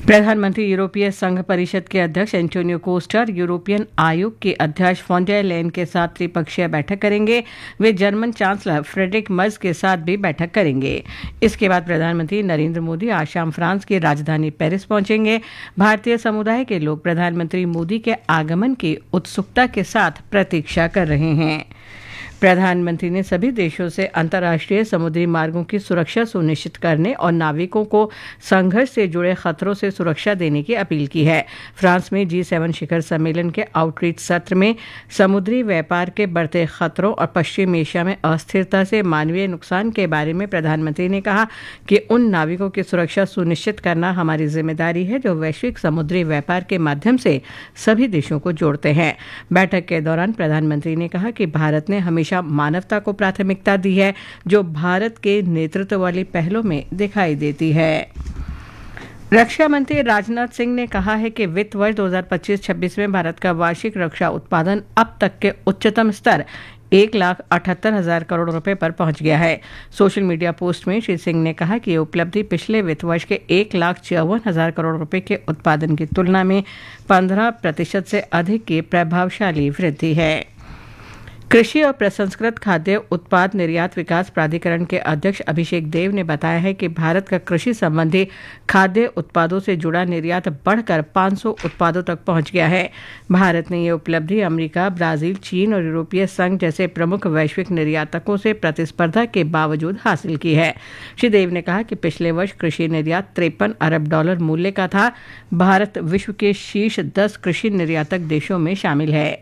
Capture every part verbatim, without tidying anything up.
प्रधानमंत्री यूरोपीय संघ परिषद के अध्यक्ष एंटोनियो कोस्टा और यूरोपियन आयोग के अध्यक्ष फोन डेर लेयन के साथ त्रिपक्षीय बैठक करेंगे। वे जर्मन चांसलर फ्रेडरिक मर्ज के साथ भी बैठक करेंगे। इसके बाद प्रधानमंत्री नरेंद्र मोदी आज शाम फ्रांस की राजधानी पेरिस पहुंचेंगे। भारतीय समुदाय के लोग प्रधानमंत्री मोदी के आगमन की उत्सुकता के साथ प्रतीक्षा कर रहे हैं। प्रधानमंत्री ने सभी देशों से अंतर्राष्ट्रीय समुद्री मार्गों की सुरक्षा सुनिश्चित करने और नाविकों को संघर्ष से जुड़े खतरों से सुरक्षा देने की अपील की है। फ्रांस में जी सेवन शिखर सम्मेलन के आउटरीच सत्र में समुद्री व्यापार के बढ़ते खतरों और पश्चिम एशिया में अस्थिरता से मानवीय नुकसान के बारे में प्रधानमंत्री ने कहा कि उन नाविकों की सुरक्षा सुनिश्चित करना हमारी जिम्मेदारी है जो वैश्विक समुद्री व्यापार के माध्यम से सभी देशों को जोड़ते हैं। बैठक के दौरान प्रधानमंत्री ने कहा कि भारत ने हमेशा मानवता को प्राथमिकता दी है, जो भारत के नेतृत्व वाली पहलों में दिखाई देती है। रक्षा मंत्री राजनाथ सिंह ने कहा है कि वित्त वर्ष दो हज़ार पच्चीस छब्बीस में भारत का वार्षिक रक्षा उत्पादन अब तक के उच्चतम स्तर एक लाख अठहत्तर हजार करोड़ रुपए पर पहुंच गया है। सोशल मीडिया पोस्ट में श्री सिंह ने कहा कि ये उपलब्धि पिछले वित्त वर्ष के एक लाख चौवन हजार करोड़ रुपए के उत्पादन की तुलना में पंद्रह प्रतिशत से अधिक की प्रभावशाली वृद्धि है। कृषि और प्रसंस्कृत खाद्य उत्पाद निर्यात विकास प्राधिकरण के अध्यक्ष अभिषेक देव ने बताया है कि भारत का कृषि संबंधी खाद्य उत्पादों से जुड़ा निर्यात बढ़कर पाँच सौ उत्पादों तक पहुंच गया है। भारत ने ये उपलब्धि अमेरिका, ब्राजील, चीन और यूरोपीय संघ जैसे प्रमुख वैश्विक निर्यातकों से प्रतिस्पर्धा के बावजूद हासिल की है। श्री देव ने कहा कि पिछले वर्ष कृषि निर्यात तिरपन अरब डॉलर मूल्य का था। भारत विश्व के शीर्ष दस कृषि निर्यातक देशों में शामिल है।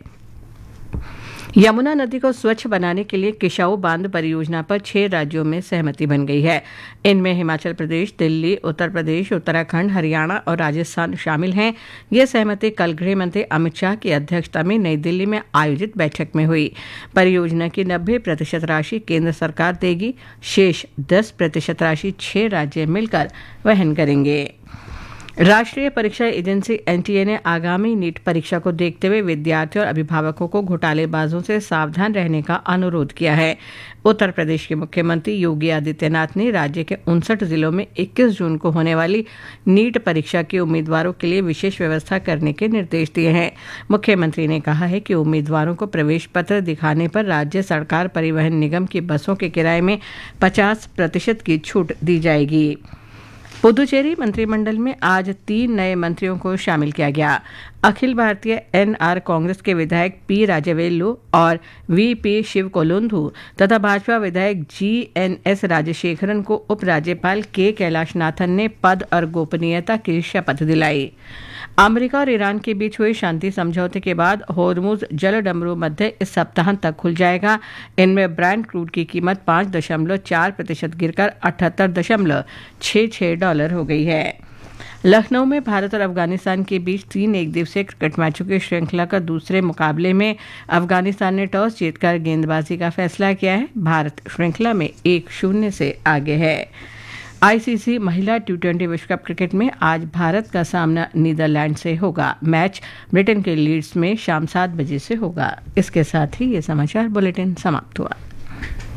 यमुना नदी को स्वच्छ बनाने के लिए किशाऊ बांध परियोजना पर छह राज्यों में सहमति बन गई है। इनमें हिमाचल प्रदेश, दिल्ली, उत्तर प्रदेश, उत्तराखंड, हरियाणा और राजस्थान शामिल हैं। यह सहमति कल गृह मंत्री अमित शाह की अध्यक्षता में नई दिल्ली में आयोजित बैठक में हुई। परियोजना की नब्बे प्रतिशत राशि केंद्र सरकार देगी, शेष दस प्रतिशत राशि छह राज्य मिलकर वहन करेंगे। राष्ट्रीय परीक्षा एजेंसी एनटीए ने आगामी नीट परीक्षा को देखते हुए विद्यार्थियों और अभिभावकों को घोटालेबाजों से सावधान रहने का अनुरोध किया है। उत्तर प्रदेश के मुख्यमंत्री योगी आदित्यनाथ ने राज्य के उनसठ जिलों में इक्कीस जून को होने वाली नीट परीक्षा के उम्मीदवारों के लिए विशेष व्यवस्था करने के निर्देश दिए हैं। मुख्यमंत्री ने कहा है कि उम्मीदवारों को प्रवेश पत्र दिखाने पर राज्य सरकार परिवहन निगम की बसों के किराए में पचास प्रतिशत की छूट दी जाएगी। पुदुचेरी मंत्रिमंडल में आज तीन नए मंत्रियों को शामिल किया गया। अखिल भारतीय एनआर कांग्रेस के विधायक पी राजवेलु और वीपी शिवकोलुंधु तथा भाजपा विधायक जीएनएस राजशेखरन को उपराज्यपाल के कैलाशनाथन ने पद और गोपनीयता की शपथ दिलाई। अमेरिका और ईरान के बीच हुए शांति समझौते के बाद होर्मुज जलडमरू मध्य इस सप्ताह तक खुल जाएगा। इनमें ब्रांड क्रूड की कीमत पाँच दशमलव चार प्रतिशत गिरकर अठहत्तर दशमलव छह छह डॉलर हो गई है। लखनऊ में भारत और अफगानिस्तान के बीच तीन एक दिवसीय क्रिकेट मैचों की श्रृंखला का दूसरे मुकाबले में अफगानिस्तान ने टॉस जीतकर गेंदबाजी का फैसला किया है। भारत श्रृंखला में एक शून्य से आगे है। आईसीसी महिला टी ट्वेंटी विश्व कप क्रिकेट में आज भारत का सामना नीदरलैंड से होगा। मैच ब्रिटेन के लीड्स में शाम सात बजे से होगा। इसके साथ ही ये समाचार बुलेटिन समाप्त हुआ।